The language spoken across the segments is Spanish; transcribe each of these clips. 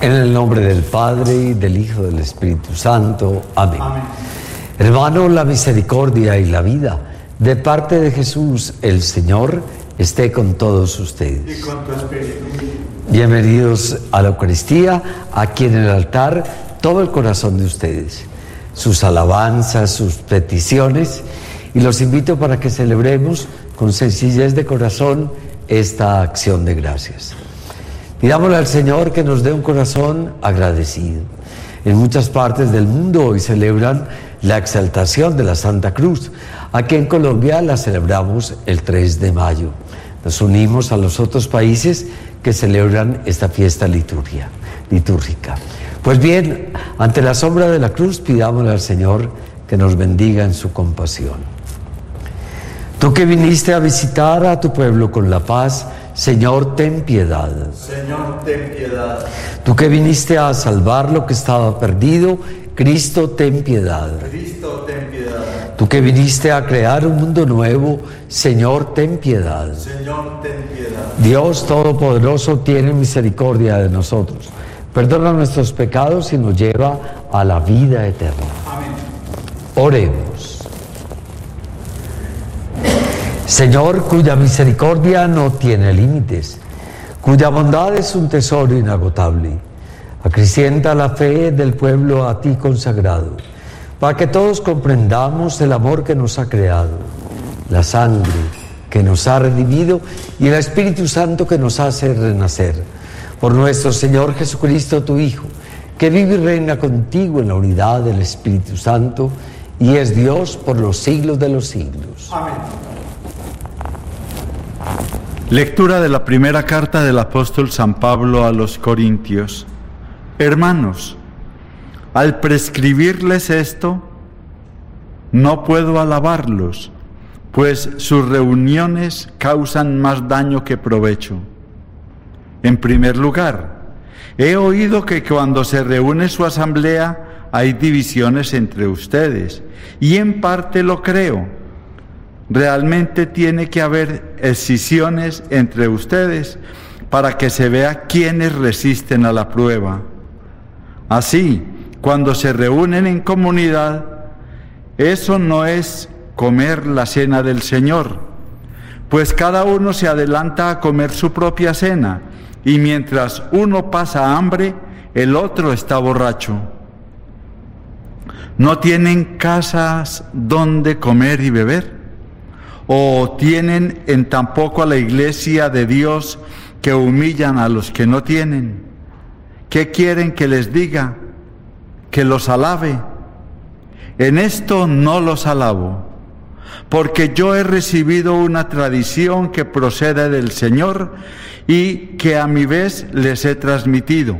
En el nombre del Padre, y del Hijo, y del Espíritu Santo. Amén. Amén. Hermanos, la misericordia y la vida de parte de Jesús, el Señor, esté con todos ustedes. Y con tu espíritu. Bienvenidos a la Eucaristía, aquí en el altar, todo el corazón de ustedes, sus alabanzas, sus peticiones, y los invito para que celebremos con sencillez de corazón esta acción de gracias. Pidámosle al Señor que nos dé un corazón agradecido. En muchas partes del mundo hoy celebran la exaltación de la Santa Cruz. Aquí en Colombia la celebramos el 3 de mayo. Nos unimos a los otros países que celebran esta fiesta litúrgica. Pues bien, ante la sombra de la cruz, pidámosle al Señor que nos bendiga en su compasión. Tú que viniste a visitar a tu pueblo con la paz, Señor, ten piedad. Señor, ten piedad. Tú que viniste a salvar lo que estaba perdido, Cristo, ten piedad. Cristo, ten piedad. Tú que viniste a crear un mundo nuevo, Señor, ten piedad. Señor, ten piedad. Dios Todopoderoso, tiene misericordia de nosotros. Perdona nuestros pecados y nos lleva a la vida eterna. Amén. Oremos. Señor, cuya misericordia no tiene límites, cuya bondad es un tesoro inagotable, acrecienta la fe del pueblo a ti consagrado, para que todos comprendamos el amor que nos ha creado, la sangre que nos ha redimido y el Espíritu Santo que nos hace renacer. Por nuestro Señor Jesucristo, tu Hijo, que vive y reina contigo en la unidad del Espíritu Santo y es Dios por los siglos de los siglos. Amén. Lectura de la primera carta del apóstol San Pablo a los Corintios. Hermanos, al prescribirles esto, no puedo alabarlos, pues sus reuniones causan más daño que provecho. En primer lugar, he oído que cuando se reúne su asamblea hay divisiones entre ustedes, y en parte lo creo. Realmente tiene que haber escisiones entre ustedes para que se vea quiénes resisten a la prueba. Así, cuando se reúnen en comunidad, eso no es comer la cena del Señor, pues cada uno se adelanta a comer su propia cena, y mientras uno pasa hambre, el otro está borracho. ¿No tienen casas donde comer y beber? ¿O tienen en tan poco a la iglesia de Dios que humillan a los que no tienen? ¿Qué quieren que les diga? ¿Que los alabe? En esto no los alabo, porque yo he recibido una tradición que procede del Señor y que a mi vez les he transmitido,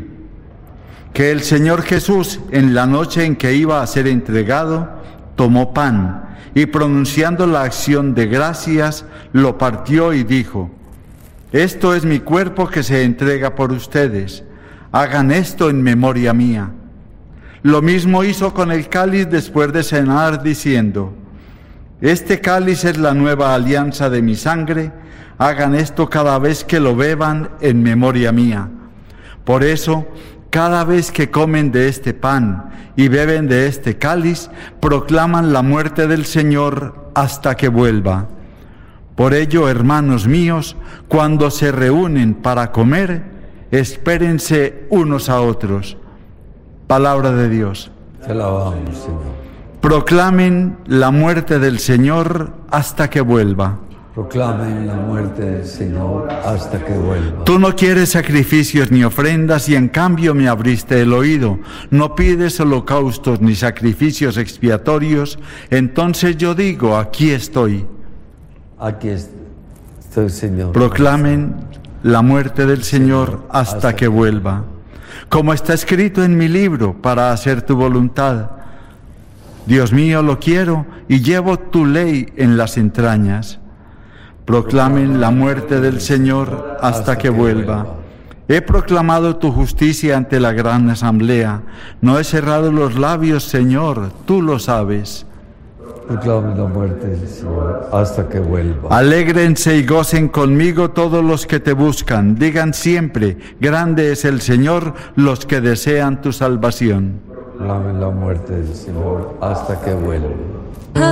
que el Señor Jesús, en la noche en que iba a ser entregado, tomó pan, y pronunciando la acción de gracias, lo partió y dijo: esto es mi cuerpo que se entrega por ustedes, hagan esto en memoria mía. Lo mismo hizo con el cáliz después de cenar, diciendo: este cáliz es la nueva alianza de mi sangre, hagan esto cada vez que lo beban en memoria mía. Por eso, cada vez que comen de este pan y beben de este cáliz, proclaman la muerte del Señor hasta que vuelva. Por ello, hermanos míos, cuando se reúnen para comer, espérense unos a otros. Palabra de Dios. Te alabamos, Señor. Proclamen la muerte del Señor hasta que vuelva. Proclamen la muerte del Señor hasta que vuelva. Tú no quieres sacrificios ni ofrendas y en cambio me abriste el oído. No pides holocaustos ni sacrificios expiatorios. Entonces yo digo, aquí estoy. Aquí estoy, Señor. Proclamen la muerte del Señor hasta que vuelva. Como está escrito en mi libro, para hacer tu voluntad. Dios mío, lo quiero y llevo tu ley en las entrañas. Proclamen la muerte del Señor hasta que vuelva. He proclamado tu justicia ante la gran asamblea. No he cerrado los labios, Señor, tú lo sabes. Proclamen la muerte del Señor hasta que vuelva. Alégrense y gocen conmigo todos los que te buscan. Digan siempre, grande es el Señor, los que desean tu salvación. Proclamen la muerte del Señor hasta que vuelva.